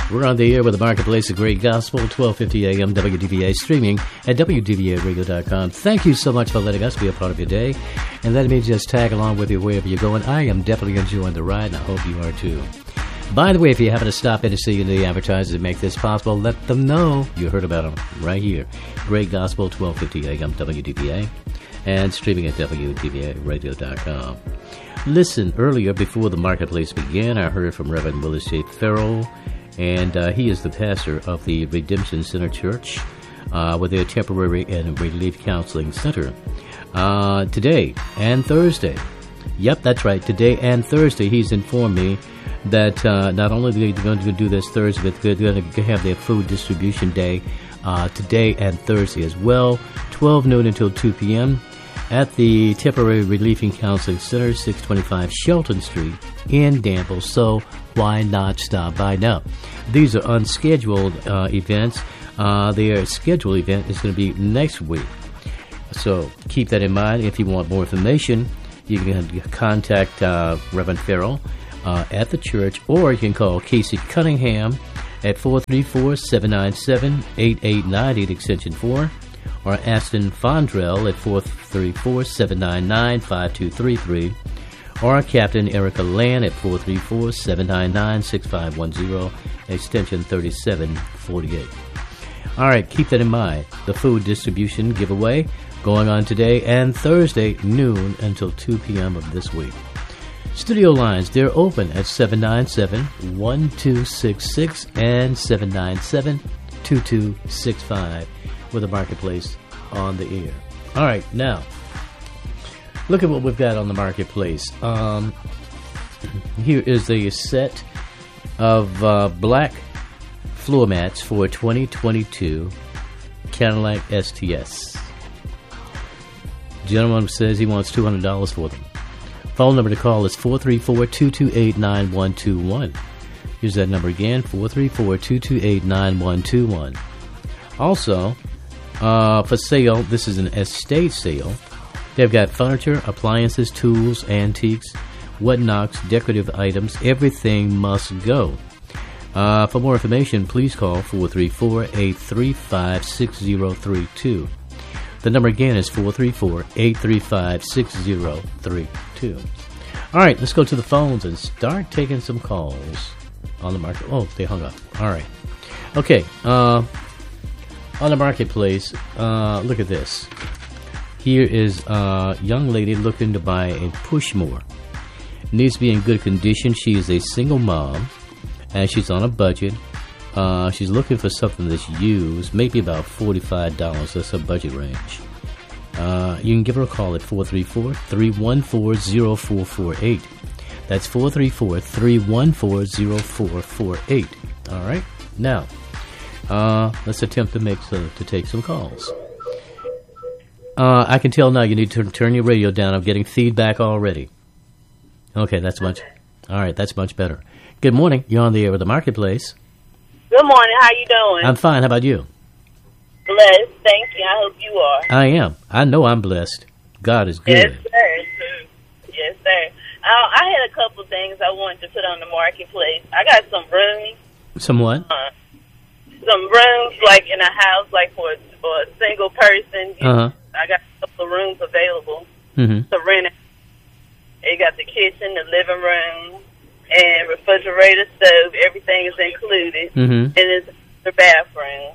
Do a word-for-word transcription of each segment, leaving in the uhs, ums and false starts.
We're on the air with the Marketplace of Great Gospel, twelve fifty a.m. W D V A, streaming at W D V A radio dot com. Thank you so much for letting us be a part of your day, and letting me just tag along with you wherever you're going. I am definitely enjoying the ride, and I hope you are too. By the way, if you happen to stop in to see the advertisers that make this possible, let them know you heard about them right here. Great Gospel, twelve fifty a.m. W D V A, and streaming at W D V A radio dot com. Listen, earlier, before the Marketplace began, I heard from Reverend Willis J. Farrell, and uh, he is the pastor of the Redemption Center Church uh, with their Temporary and Relief Counseling Center. Uh, today and Thursday, yep, that's right, today and Thursday, he's informed me that uh, not only are they going to do this Thursday, but they're going to have their food distribution day uh, today and Thursday as well, twelve noon until two p.m. at the Temporary Relief and Counseling Center, six twenty-five Shelton Street in Danville. So why not stop by now? These are unscheduled uh, events. Uh, their scheduled event is going to be next week. So keep that in mind. If you want more information, you can contact uh, Reverend Farrell uh, at the church, or you can call Casey Cunningham at four three four, seven nine seven, eight eight nine eight, extension four, or Aston Fondrell at four three four, seven nine nine, five two three three, or Captain Erica Land at four three four, seven nine nine, six five one zero, extension thirty-seven forty-eight. All right, keep that in mind. The food distribution giveaway going on today and Thursday, noon until two p.m. of this week. Studio lines, they're open at seven nine seven, one two six six and seven nine seven, two two six five with the Marketplace on the air. All right, now, look at what we've got on the Marketplace. Um, here is a set of uh, black floor mats for twenty twenty-two Cadillac S T S. Gentleman says he wants two hundred dollars for them. Phone number to call is four three four, two two eight, nine one two one. Here's that number again, four three four, two two eight, nine one two one. Also, uh, for sale, this is an estate sale. They've got furniture, appliances, tools, antiques, whatnots, decorative items. Everything must go. Uh, for more information, please call four three four, eight three five, six zero three two. The number again is four three four, eight three five, six zero three two. All right, let's go to the phones and start taking some calls on the market. Oh, they hung up. All right. Okay. Uh, on the Marketplace, uh, look at this. Here is a young lady looking to buy a Pushmore. Needs to be in good condition. She is a single mom, and she's on a budget. Uh, she's looking for something that's used, maybe about forty-five dollars. That's her budget range. Uh, you can give her a call at four three four, three one four, zero four four eight. That's four three four, three one four, zero four four eight. All right? Now, uh, let's attempt to make some, to take some calls. Uh, I can tell now you need to turn your radio down. I'm getting feedback already. Okay, that's much. All right, that's much better. Good morning. You're on the air with the Marketplace. Good morning. How you doing? I'm fine. How about you? Blessed. Thank you. I hope you are. I am. I know I'm blessed. God is good. Yes, sir. Yes, sir. Uh, I had a couple things I wanted to put on the Marketplace. I got some rooms. Some what? Uh, some rooms, like in a house, like for, for a single person. Uh-huh. I got a couple of rooms available mm-hmm. to rent it. You got the kitchen, the living room, and refrigerator, stove. Everything is included. Mm-hmm. And it's the bathroom.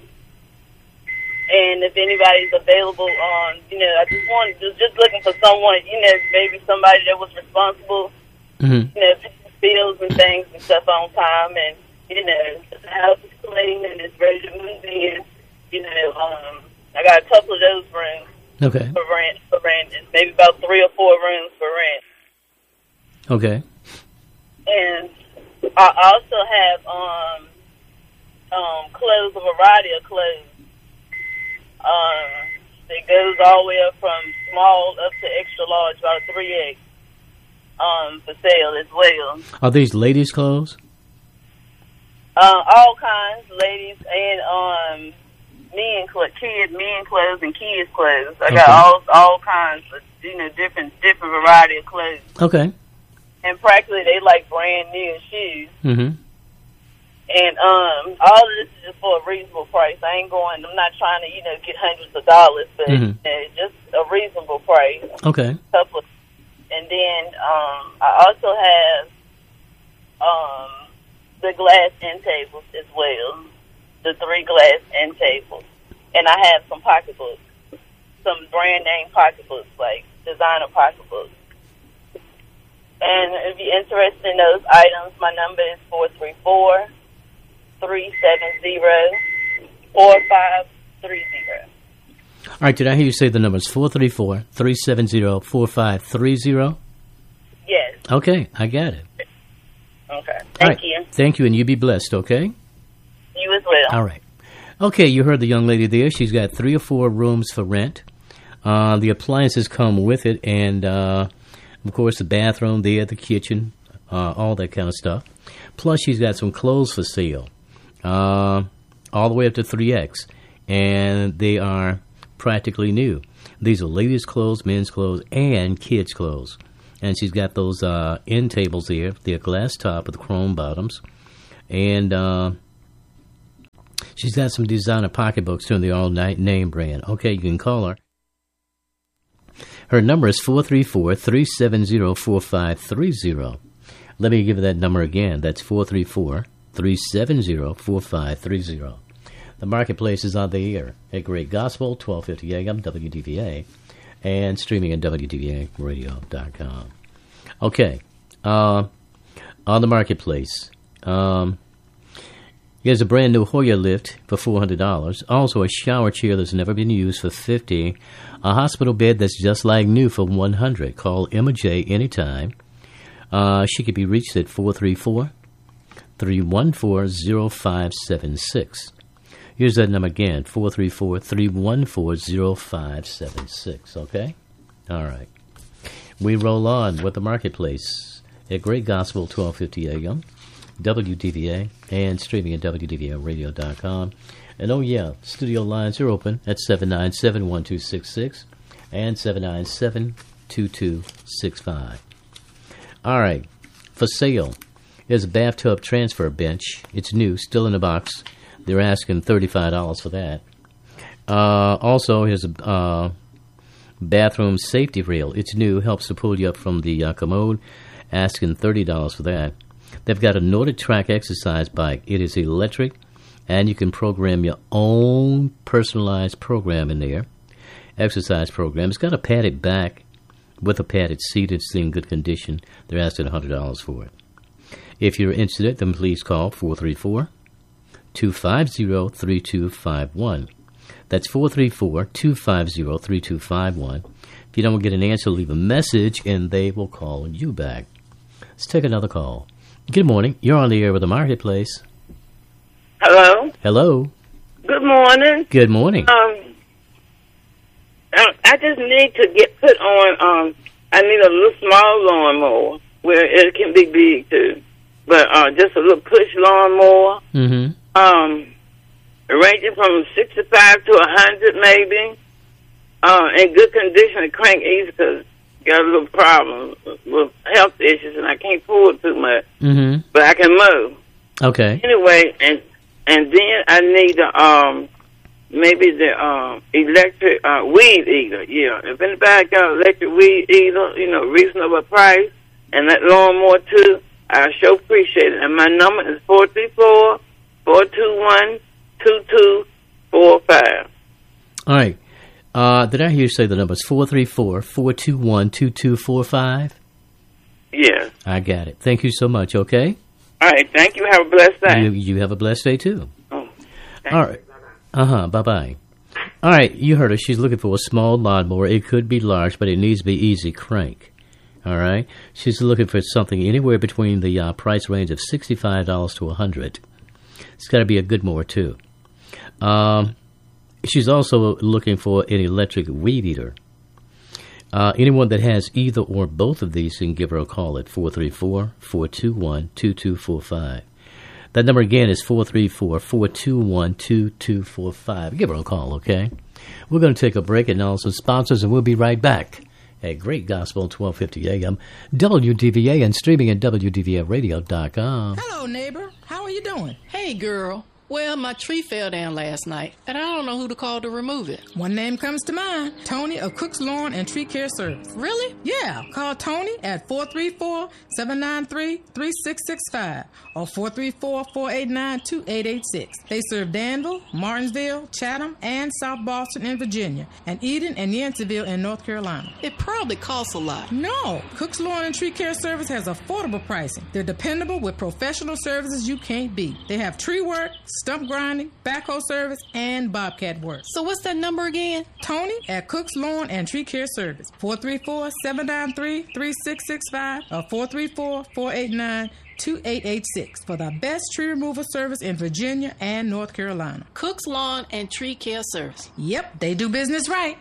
And if anybody's available on, you know, I just wanted, just, just looking for someone, you know, maybe somebody that was responsible, mm-hmm. you know, paying bills and things and stuff on time. And, you know, the house is clean and it's ready to move in. You know, um, I got a couple of those rooms okay. for rent, for rent. It's maybe about three or four rooms for rent. Okay. And I also have um, um, clothes, a variety of clothes. Um, it goes all the way up from small up to extra large, about three X, um, for sale as well. Are these ladies' clothes? Uh, all kinds, ladies and um, men, kids, men clothes and kids clothes. I got okay. all all kinds of, you know, different different variety of clothes. Okay. And practically they like brand new shoes. Mm-hmm. And um, all of this is just for a reasonable price. I ain't going. I'm not trying to, you know, get hundreds of dollars, but Mm-hmm. uh, just a reasonable price. Okay. Couple, and then um, I also have um, the glass end tables as well, the three glass end tables, and I have some pocketbooks, some brand name pocketbooks, like designer pocketbooks. And if you're interested in those items, my number is four three four, three seven zero, four five three zero. All right, did I hear you say the numbers four three four, three seven zero, four five three zero? Yes. Okay, I got it. Okay. Thank All right. you. Thank you, and you be blessed, okay? You as well. All right. Okay, you heard the young lady there. She's got three or four rooms for rent. Uh, the appliances come with it, and, uh, of course, the bathroom there, the kitchen, uh, all that kind of stuff. Plus, she's got some clothes for sale, uh, all the way up to three X, and they are practically new. These are ladies' clothes, men's clothes, and kids' clothes. And she's got those uh, end tables there. They're glass top with chrome bottoms. And uh, she's got some designer pocketbooks too, the all-night name brand. Okay, you can call her. Her number is four three four, three seven zero, four five three zero. Let me give you that number again. That's four three four, three seven zero, four five three zero. The marketplace is on the air at Great Gospel, twelve fifty A M, W D V A, and streaming at W D V A radio dot com. Okay, uh, on the marketplace, um, here's a brand new Hoyer lift for four hundred dollars. Also, a shower chair that's never been used for fifty dollars. A hospital bed that's just like new for one hundred dollars. Call Emma J anytime. Uh, she could be reached at four three four, three one four, zero five seven six. Here's that number again, four three four, three one four, zero five seven six, okay? All right. We roll on with the marketplace at Great Gospel, twelve fifty A M, W D V A, and streaming at W D V A radio dot com. And oh yeah, studio lines are open at seven nine seven, one two six six and seven nine seven, two two six five. All right, for sale, there's a bathtub transfer bench. It's new, still in the box. They're asking thirty-five dollars for that. Uh, also, here's a uh, bathroom safety rail. It's new, helps to pull you up from the uh, commode. Asking thirty dollars for that. They've got a Nordic Track exercise bike. It is electric, and you can program your own personalized program in there. Exercise program. It's got a padded back with a padded seat. It's in good condition. They're asking one hundred dollars for it. If you're interested, then please call four three four, two five zero, three two five one. That's four three four, two five zero, three two five one. If you don't get an answer, leave a message, and they will call you back. Let's take another call. Good morning. You're on the air with the marketplace. Hello. Hello. Good morning. Good morning. Um, I just need to get put on. Um, I need a little small lawnmower where it can be big too, but uh, just a little push lawnmower. Mm-hmm. Um, ranging from sixty-five to a hundred, maybe. Uh, in good condition to crank easy because got a little problem with health issues and I can't pull it too much. Mm-hmm. But I can move. Okay. Anyway, and and then I need a, um maybe the um electric uh, weed eater. Yeah, if anybody got an electric weed eater, you know, reasonable price, and that lawnmower too, I sure appreciate it. And my number is four three four, four two one, two two four five. All right. Uh, did I hear you say the number is four three four, four two one, two two four five? Yeah. I got it. Thank you so much, okay? All right, thank you. Have a blessed day. You, you have a blessed day, too. Oh, all right. Uh-huh, bye-bye. All right, you heard her. She's looking for a small lawnmower. It could be large, but it needs to be easy crank. All right? She's looking for something anywhere between the uh, price range of sixty-five dollars to one hundred dollars. It's got to be a good mower, too. Um... She's also looking for an electric weed eater. Uh, anyone that has either or both of these can give her a call at four three four, four two one, two two four five. That number again is four three four, four two one, two two four five. Give her a call, okay? We're going to take a break and now some sponsors, and we'll be right back at Great Gospel, twelve fifty A M, W D V A, and streaming at W D V A radio dot com. Hello, neighbor. How are you doing? Hey, girl. Well, my tree fell down last night, and I don't know who to call to remove it. One name comes to mind. Tony of Cook's Lawn and Tree Care Service. Really? Yeah. Call Tony at four three four, seven nine three, three six six five or four three four, four eight nine, two eight eight six. They serve Danville, Martinsville, Chatham, and South Boston in Virginia, and Eden and Yanceyville in North Carolina. It probably costs a lot. No. Cook's Lawn and Tree Care Service has affordable pricing. They're dependable with professional services you can't beat. They have tree work, stump grinding, backhoe service, and bobcat work. So what's that number again? Tony at Cook's Lawn and Tree Care Service. four three four, seven nine three, three six six five or four three four, four eight nine, two eight eight six for the best tree removal service in Virginia and North Carolina. Cook's Lawn and Tree Care Service. Yep, they do business right.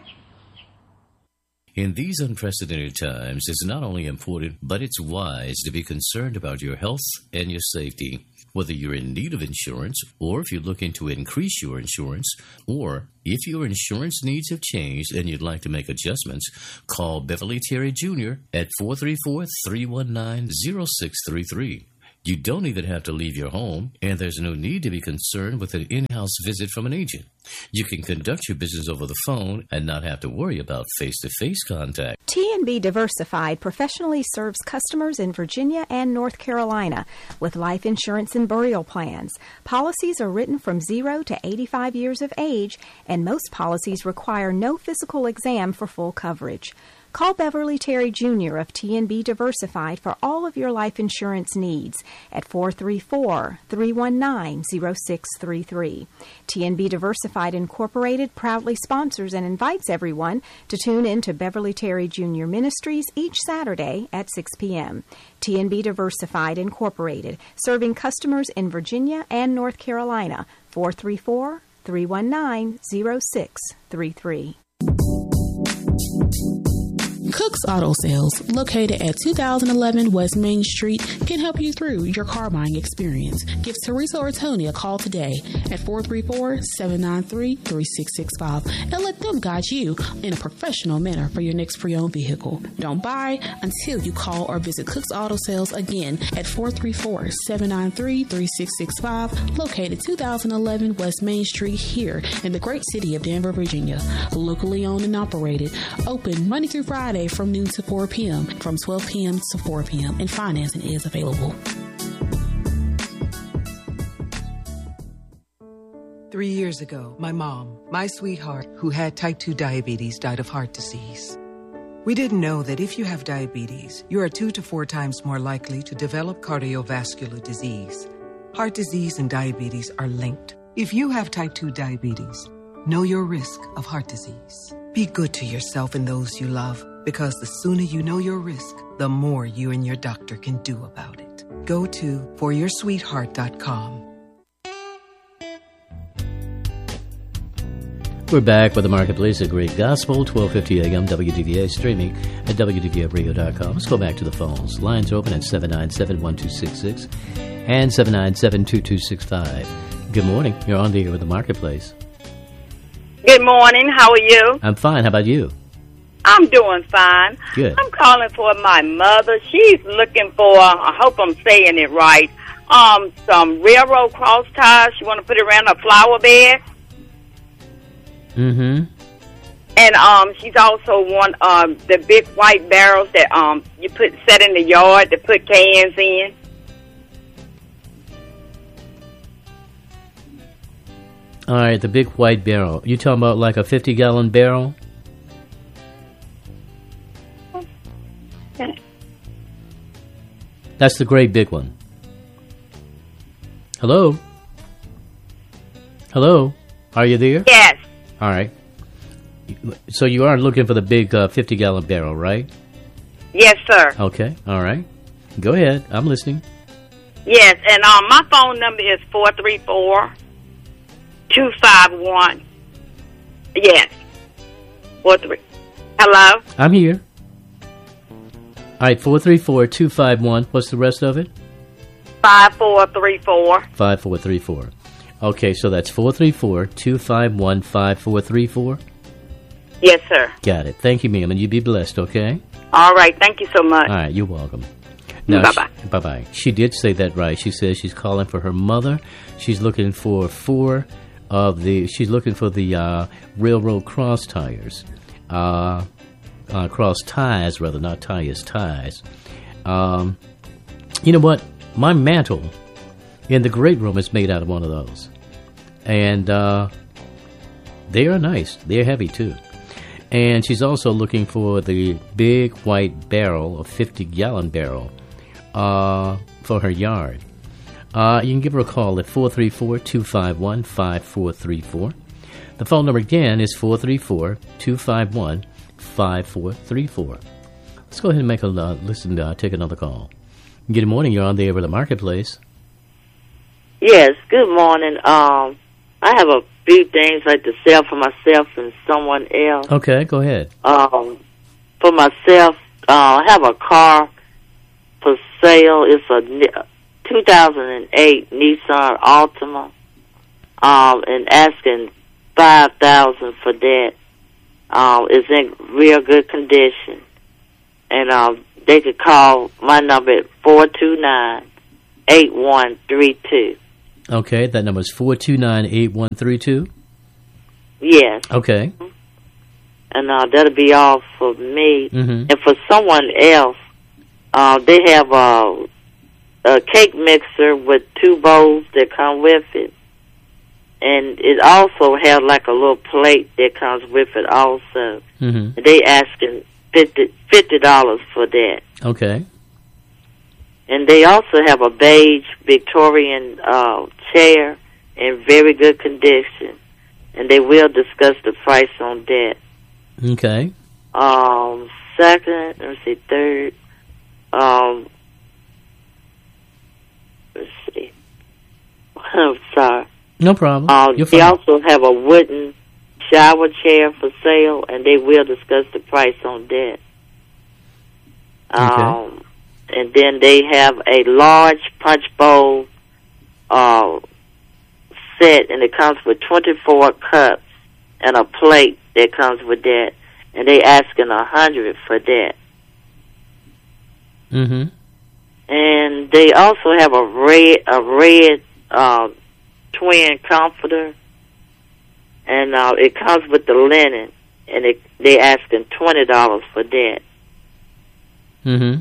In these unprecedented times, it's not only important, but it's wise to be concerned about your health and your safety. Whether you're in need of insurance, or if you're looking to increase your insurance, or if your insurance needs have changed and you'd like to make adjustments, call Beverly Terry Junior at four three four, three one nine, zero six three three. You don't even have to leave your home, and there's no need to be concerned with an in-house visit from an agent. You can conduct your business over the phone and not have to worry about face-to-face contact. T and B Diversified professionally serves customers in Virginia and North Carolina with life insurance and burial plans. Policies are written from zero to eighty-five years of age, and most policies require no physical exam for full coverage. Call Beverly Terry Junior of T and B Diversified for all of your life insurance needs at four three four, three one nine, zero six three three. T and B Diversified Incorporated proudly sponsors and invites everyone to tune in to Beverly Terry Junior Ministries each Saturday at six p.m. T and B Diversified Incorporated, serving customers in Virginia and North Carolina, four three four, three one nine, zero six three three. Cook's Auto Sales, located at two thousand eleven West Main Street, can help you through your car buying experience. Give Teresa or Tony a call today at four three four, seven nine three, three six six five and let them guide you in a professional manner for your next pre-owned vehicle. Don't buy until you call or visit Cook's Auto Sales again at four three four, seven nine three, three six six five, located two thousand eleven West Main Street here in the great city of Danville, Virginia. Locally owned and operated, open Monday through Friday from noon to four p.m., from twelve p.m. to four p.m., and financing is available. Three years ago, my mom, my sweetheart, who had type two diabetes, died of heart disease. We didn't know that if you have diabetes, you are two to four times more likely to develop cardiovascular disease. Heart disease and diabetes are linked. If you have type two diabetes, know your risk of heart disease. Be good to yourself and those you love, because the sooner you know your risk, the more you and your doctor can do about it. Go to for your sweetheart dot com. We're back with the Marketplace of Great Gospel, twelve fifty A M, W D V A, streaming at W D V A radio dot com. Let's go back to the phones. Lines are open at seven nine seven, one two six six and seven nine seven, two two six five. Good morning. You're on the air with the Marketplace. Good morning. How are you? I'm fine. How about you? I'm doing fine. Good. I'm calling for my mother. She's looking for, I hope I'm saying it right, um, some railroad cross ties. She want to put it around her flower bed. Mm-hmm. And um, she's also want um, the big white barrels that um you put set in the yard to put cans in. All right, the big white barrel. You talking about like a fifty-gallon barrel? That's the great big one. Hello? Hello? Are you there? Yes. All right. So you are looking for the big uh, fifty-gallon barrel, right? Yes, sir. Okay. All right. Go ahead. I'm listening. Yes, and um, my phone number is four three four, two five one. Yes. Four three. Hello? I'm here. All right, four three four, two five one. What's the rest of it? five four three four. five four three four. Okay, so that's four three four, two five one, five four three four. Yes, sir. Got it. Thank you, ma'am, and you be blessed, okay? All right. Thank you so much. All right, you're welcome. Now, bye-bye. She, bye-bye. She did say that right. She says she's calling for her mother. She's looking for four of the, she's looking for the uh, railroad cross tires. Uh, uh, cross ties, rather, not tires, ties. Um, you know what? My mantle in the great room is made out of one of those. And uh, they are nice. They're heavy, too. And she's also looking for the big white barrel, a fifty-gallon barrel, uh, for her yard. Uh, you can give her a call at four three four, two five one, five four three four. The phone number again is four three four, two five one, five four three four. Let's go ahead and make a uh, listen. Uh, take another call. Good morning. You're on the air with the marketplace. Yes. Good morning. Um, I have a few things I'd like to sell for myself and someone else. Okay, go ahead. Um, for myself, uh, I have a car for sale. It's a two thousand eight Nissan Altima, um, and asking five thousand dollars for that. Um, it's in real good condition, and um, they could call my number at four two nine, eight one three two. Okay, that number is four two nine, eight one three two? Yes. Okay. And uh, that'll be all for me. Mm-hmm. And for someone else, uh, they have a, a cake mixer with two bowls that come with it. And it also has like a little plate that comes with it also. Mm-hmm. They asking fifty dollars for that. Okay. And they also have a beige Victorian uh, chair in very good condition. And they will discuss the price on that. Okay. Um, second, let's see, third, um, let's see. I'm sorry. No problem. Um, You're they fine. also have a wooden shower chair for sale, and they will discuss the price on that. Okay. Um, and then they have a large punch bowl uh, set, and it comes with twenty-four cups and a plate that comes with that. And they asking a hundred for that. Mm-hmm. And they also have a red, a red uh, twin comforter, and uh, it comes with the linen, and it, they asking twenty dollars for that. Mm-hmm.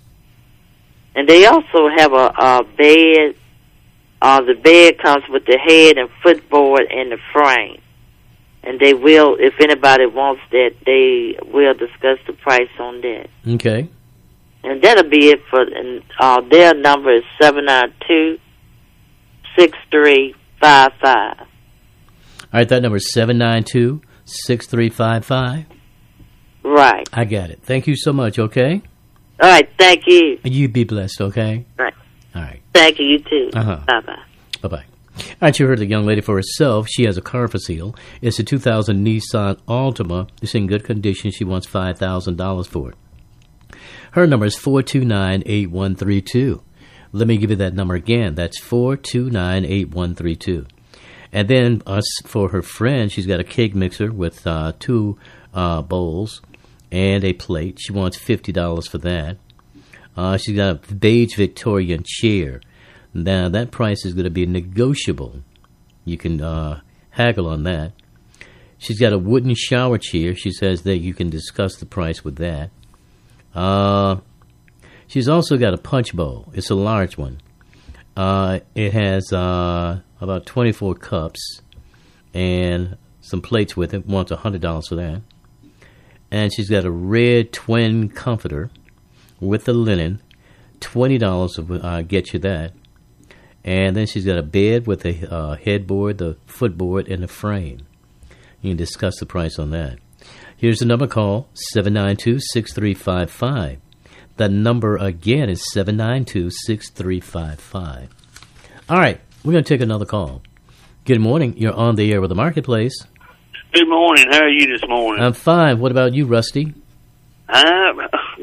And they also have a, a bed. Uh, the bed comes with the head and footboard and the frame. And they will, if anybody wants that, they will discuss the price on that. Okay. And that'll be it for, and uh, their number is seven nine two, six three five five. All right, that number is seven nine two, six three five five. Right. I got it. Thank you so much, okay? All right, thank you. You be blessed, okay? Right. All right. Thank you, you too. Uh-huh. Bye-bye. Bye-bye. All right, you heard the young lady for herself. She has a car for sale. It's a two thousand Nissan Altima. It's in good condition. She wants five thousand dollars for it. Her number is four two nine, eight one three two. Let me give you that number again. That's four two nine, eight one three two. And then us for her friend, she's got a cake mixer with uh, two uh, bowls and a plate. She wants fifty dollars for that. Uh, she's got a beige Victorian chair. Now, that price is going to be negotiable. You can uh, haggle on that. She's got a wooden shower chair. She says that you can discuss the price with that. Uh, she's also got a punch bowl. It's a large one. Uh, it has uh, about twenty-four cups and some plates with it. Wants one hundred dollars for that. And she's got a red twin comforter with the linen. twenty dollars will uh, get you that. And then she's got a bed with a uh, headboard, the footboard, and the frame. You can discuss the price on that. Here's the number. Call seven nine two, six three five five. The number again is seven nine two, six three five five. All right, we're going to take another call. Good morning. You're on the air with the Marketplace. Good morning. How are you this morning? I'm fine. What about you, Rusty? I'm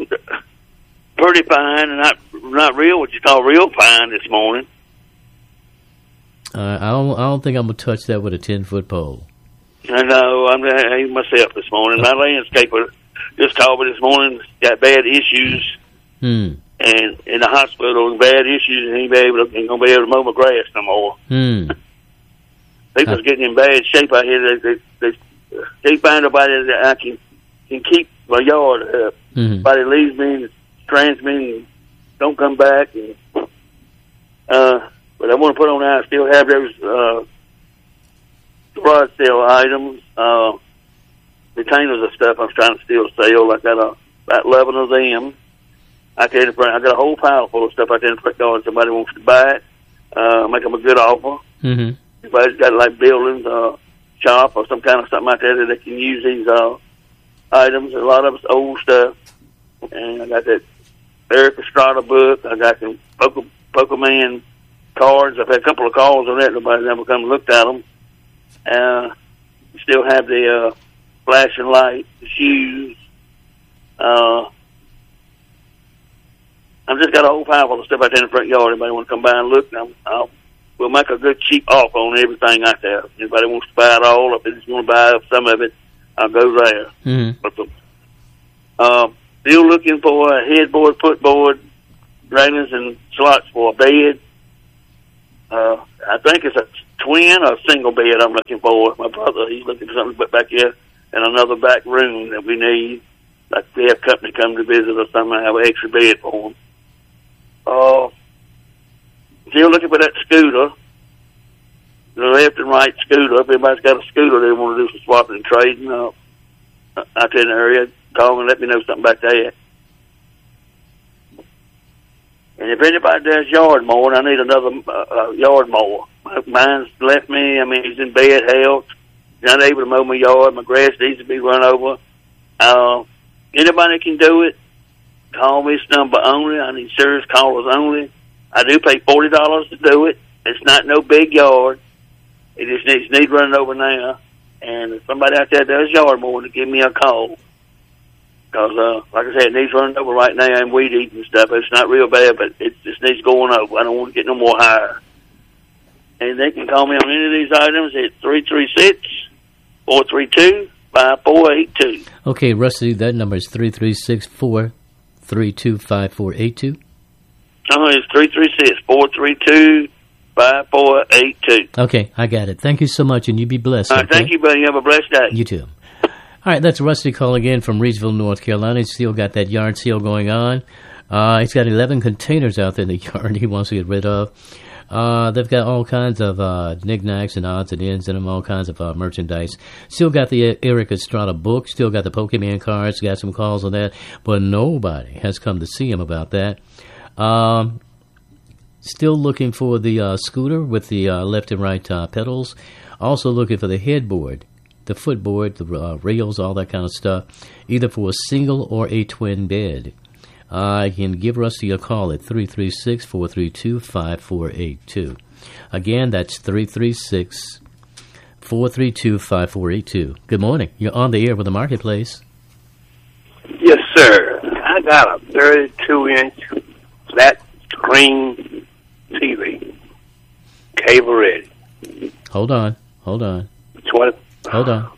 pretty fine, and not not real what you call real fine this morning. Uh, I don't. I don't think I'm gonna touch that with a ten foot pole. I know. I'm I hate myself this morning. My landscaper just called me this morning. Got bad issues, Hmm. and in the hospital, bad issues, and he ain't be able to, ain't gonna be able to mow my grass no more. Hmm. People's getting in bad shape out here. They they they, they find nobody that I can can keep my yard up. Mm-hmm. Somebody leaves me, and trans me, and don't come back. And uh, but I want to put on there. I still have those uh, garage sale items, uh, retainers of stuff. I'm trying to still sell. I got a, about eleven of them. I can. I got a whole pile full of stuff out there in the front yard. Somebody wants to buy it. Uh, make them a good offer. Mm-hmm. Everybody's got like buildings, uh, shop or some kind of something out there that they can use these uh, items. A lot of it's old stuff. And I got that Eric Estrada book. I got some Poker, Pokemon cards. I've had a couple of calls on that. Nobody's ever come and looked at them. Uh, still have the uh, flashing light, the shoes. Uh, I've just got a whole pile full of stuff out there in the front yard. Anybody want to come by and look? I'm, I'll, we'll make a good cheap offer on everything out there. If anybody wants to buy it all, if they just want to buy up some of it, I'll go there. Mm-hmm. But the, uh, still looking for a headboard, footboard, railings, and slots for a bed. Uh, I think it's a twin or a single bed I'm looking for. My brother, he's looking for something to put back here in another back room that we need. Like if we have company come to visit or something, I have an extra bed for them. Uh, still looking for that scooter, the left and right scooter. If anybody's got a scooter they want to do some swapping and trading uh, out there in the area, call me and let me know something about that. And if anybody does yard mowing, I need another uh, yard mower. Mine's left me. I mean, he's in bad health. He's not able to mow my yard. My grass needs to be run over. Uh, anybody can do it. Call me. It's number only. I need serious callers only. I do pay forty dollars to do it. It's not no big yard. It just needs, needs running over now. And if somebody out there does yard mowing, to give me a call. Because, uh, like I said, it needs running over right now and weed eating stuff. It's not real bad, but it just needs going over. I don't want to get no more higher. And they can call me on any of these items at three three six, four three two, five four eight two. Okay, Rusty, that number is three three six, four three two, five four eight two. No, it's three three six, four three two, five four eight two. Okay, I got it. Thank you so much, and you be blessed. All right, okay? thank you, buddy. You have a blessed day. You too. All right, that's Rusty calling in from Reedsville, North Carolina. He's still got that yard sale going on. Uh, he's got eleven containers out there in the yard he wants to get rid of. Uh, they've got all kinds of uh, knickknacks and odds and ends in them, all kinds of uh, merchandise. Still got the Eric Estrada book, still got the Pokemon cards, got some calls on that, but nobody has come to see him about that. Um, still looking for the uh, scooter with the uh, left and right uh, pedals. Also looking for the headboard, the footboard, the uh, rails, all that kind of stuff, either for a single or a twin bed. Uh, you can give Rusty a call at three three six, four three two, five four eight two. Again, that's three three six, four three two, five four eight two. Good morning. You're on the air with the Marketplace. Yes, sir. I got a thirty-two inch flat screen T V, cable ready. Hold on. Hold on. twenty Hold on.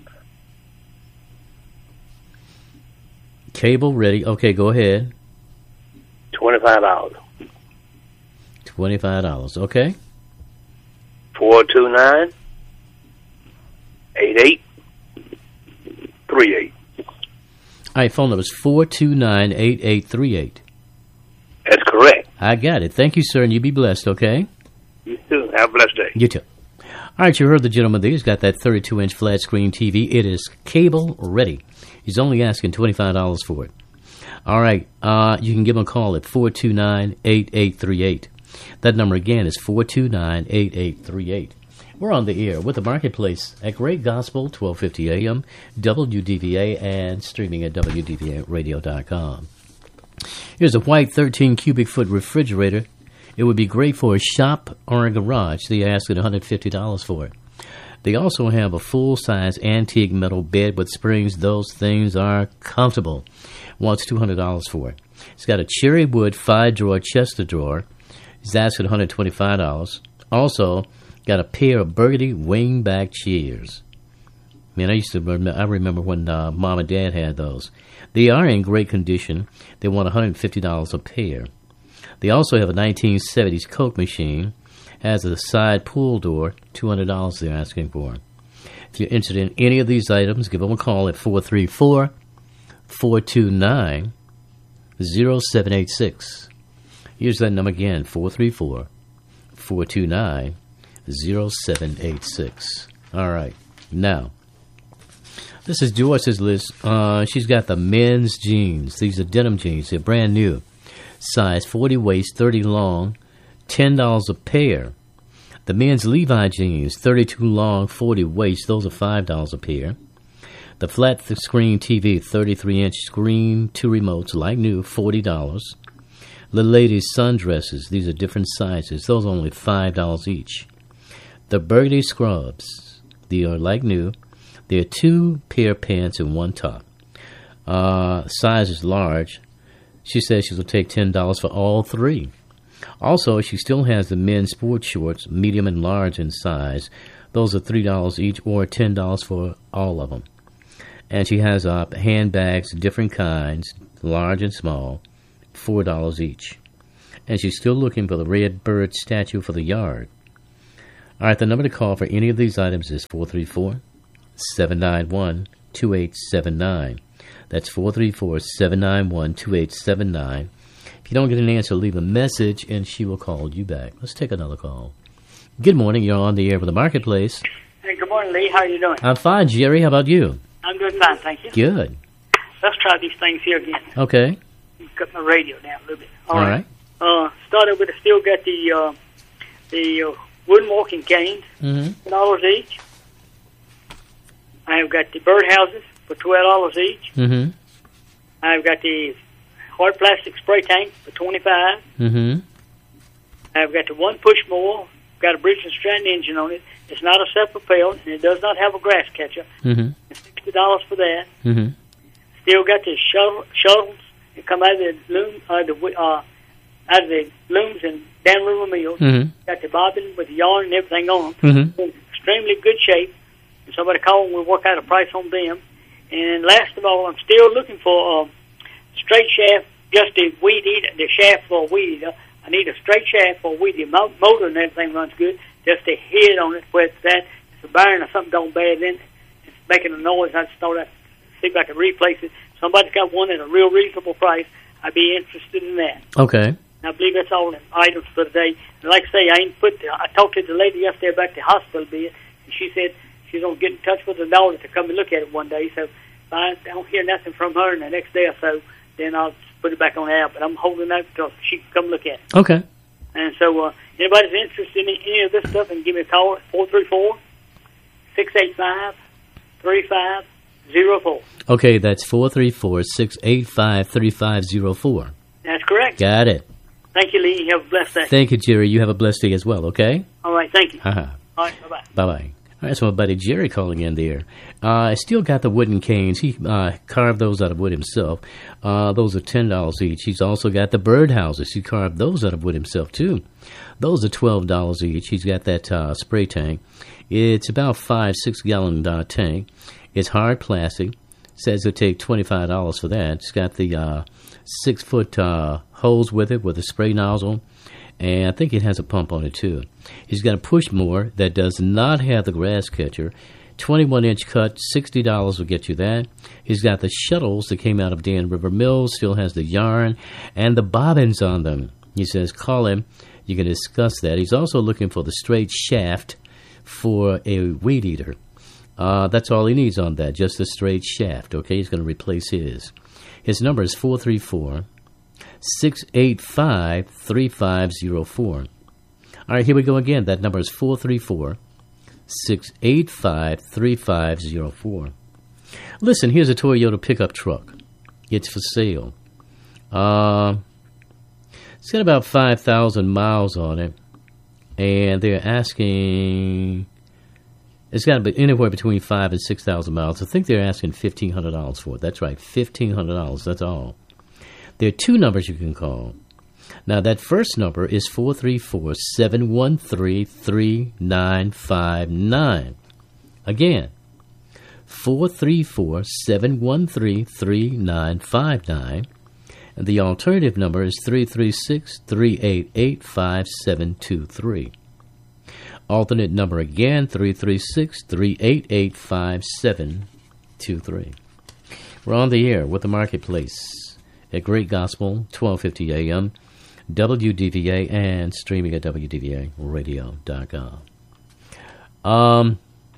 Cable ready. Okay, go ahead. twenty-five dollars. twenty-five dollars. Okay. four two nine, eight eight three eight. All right, phone number is four two nine, eight eight three eight. That's correct. I got it. Thank you, sir, and you be blessed, okay? You too. Have a blessed day. You too. All right, you heard the gentleman there. He's got that thirty-two inch flat screen T V. It is cable ready. He's only asking twenty-five dollars for it. All right, uh, you can give him a call at four two nine, eight eight three eight. That number again is four two nine, eight eight three eight. We're on the air with the Marketplace at Great Gospel, twelve fifty A M, W D V A, and streaming at W D V A radio dot com. Here's a white thirteen cubic foot refrigerator. It would be great for a shop or a garage. They ask one hundred fifty dollars for it. They also have a full-size antique metal bed with springs. Those things are comfortable. Wants two hundred dollars for it. It's got a cherry wood five-drawer chest of drawer. He's asking one hundred twenty-five dollars. Also, got a pair of burgundy wing-back chairs. Man, I used to remember, I remember when uh, Mom and Dad had those. They are in great condition. They want one hundred fifty dollars a pair. They also have a nineteen seventies Coke machine. Has a side pull door, two hundred dollars they're asking for. If you're interested in any of these items, give them a call at four three four, four two nine, zero seven eight six. Here's that number again, four three four, four two nine, zero seven eight six. All right. Now, this is Joyce's list. Uh, she's got the men's jeans. These are denim jeans. They're brand new. Size forty waist, thirty long, ten dollars a pair. The men's Levi jeans, thirty-two long, forty waist. Those are five dollars a pair. The flat screen T V, thirty-three inch screen, two remotes, like new, forty dollars. The ladies' sundresses, these are different sizes. Those are only five dollars each. The burgundy scrubs, they are like new. They're two pair pants and one top. Uh, size is large. She says she'll take ten dollars for all three. Also, she still has the men's sports shorts, medium and large in size. Those are three dollars each or ten dollars for all of them. And she has uh, handbags, different kinds, large and small, four dollars each. And she's still looking for the red bird statue for the yard. All right, the number to call for any of these items is four three four, seven nine one, two eight seven nine. That's four three four, seven nine one, two eight seven nine. If you don't get an answer, leave a message, and she will call you back. Let's take another call. Good morning. You're on the air with the Marketplace. Hey, good morning, Lee. How are you doing? I'm fine, Jerry. How about you? I'm doing fine, thank you. Good. Let's try these things here again. Okay. Cut my radio down a little bit. All, All right. right. Uh, started with, I still got the uh, the uh, wooden walking canes, mm-hmm. dollars each. I have got the birdhouses for twelve dollars each. Mm-hmm. I've got the hard plastic spray tank for twenty-five. Mm-hmm. I've got the one push mower. Got a Briggs and Stratton engine on it. It's not a self-propelled, and it does not have a grass catcher. Mm-hmm. It's sixty dollars for that. Mm-hmm. Still got the shuttle, shuttles that come out of the loom, uh, the uh, out of the looms and down river mills. Mm-hmm. Got the bobbin with the yarn and everything on them. Mm-hmm. In extremely good shape. And somebody called and we'll work out a price on them. And last of all, I'm still looking for a straight shaft, just a weed eater, the shaft for a weed eater. I need a straight shaft for a weed eater. Mo- motor and everything runs good. Just a head on it where it's that. If a bearing or something going bad in it, it's making a noise. I just thought I'd see if I could replace it. Somebody's got one at a real reasonable price. I'd be interested in that. Okay. And I believe that's all the items for today. And like I say, I ain't put the, I talked to the lady yesterday about the hospital bill, and she said she's going to get in touch with her daughter to come and look at it one day. So if I don't hear nothing from her in the next day or so, then I'll put it back on the air. But I'm holding out until she can come look at it. Okay. And so uh, anybody's interested in any of this stuff, and give me a call at four three four, six eight five, three five zero four. Okay, that's four three four, six eight five, three five zero four. That's correct. Got it. Thank you, Lee. You have a blessed day. Thank you, Jerry. You have a blessed day as well, okay? All right, thank you. Uh-huh. All right, bye-bye. Bye-bye. All right, that's my buddy Jerry calling in there. Uh, I still got the wooden canes. He uh, carved those out of wood himself. Uh, those are ten dollars each. He's also got the birdhouses. He carved those out of wood himself, too. Those are twelve dollars each. He's got that uh, spray tank. It's about five, six-gallon uh, tank. It's hard plastic. Says it'll take twenty-five dollars for that. It's got the uh, six-foot uh, hose with it with a spray nozzle. And I think it has a pump on it, too. He's got a push mower that does not have the grass catcher. twenty-one inch cut, sixty dollars will get you that. He's got the shuttles that came out of Dan River Mills, still has the yarn and the bobbins on them. He says, call him. You can discuss that. He's also looking for the straight shaft for a weed eater. Uh, that's all he needs on that, just the straight shaft, okay? He's going to replace his. His number is four three four, six eight five, three five zero four. All right, here we go again. That number is four three four, six eight five, three five zero four. Listen, here's a Toyota pickup truck. It's for sale. Uh, it's got about five thousand miles on it, and they're asking... It's got to be anywhere between five and six thousand miles. I think they're asking fifteen hundred dollars for it. That's right, fifteen hundred dollars. That's all. There are two numbers you can call. Now that first number is four three four, seven one three, three nine five nine. Again, four three four, seven one three, three nine five nine. And the alternative number is three three six, three eight eight, five seven two three. Alternate number again, three three six, three eight eight, five seven two three. We're on the air with the Marketplace at Great Gospel, twelve fifty A M, W D V A, and streaming at W D V A radio dot com. Um,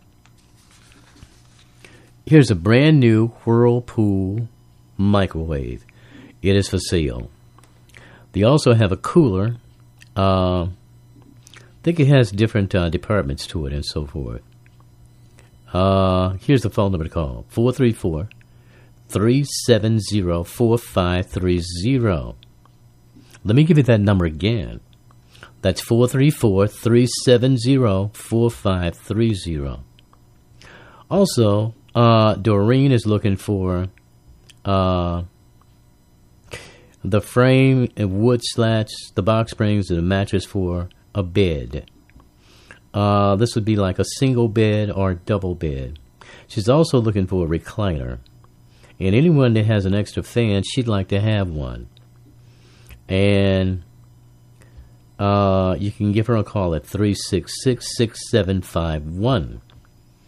here's a brand new Whirlpool microwave. It is for sale. They also have a cooler. Uh, I think it has different uh, departments to it and so forth. Uh, here's the phone number to call. four three four, three seven zero, four five three zero. Let me give you that number again. That's four three four, three seven zero, four five three zero. Also, uh, Doreen is looking for uh, the frame and wood slats, the box springs, and the mattress for a bed. Uh, this would be like a single bed or double bed. She's also looking for a recliner. And anyone that has an extra fan, she'd like to have one. And uh, you can give her a call at three six six, six seven five one.